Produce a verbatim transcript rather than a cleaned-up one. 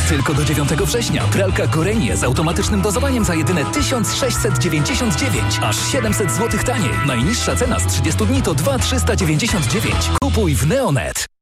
Tylko do dziewiątego września pralka Gorenie z automatycznym dozowaniem za jedyne tysiąc sześćset dziewięćdziesiąt dziewięć. Aż siedemset złotych taniej. Najniższa cena z trzydziestu dni to dwa tysiące trzysta dziewięćdziesiąt dziewięć. Kupuj w Neonet.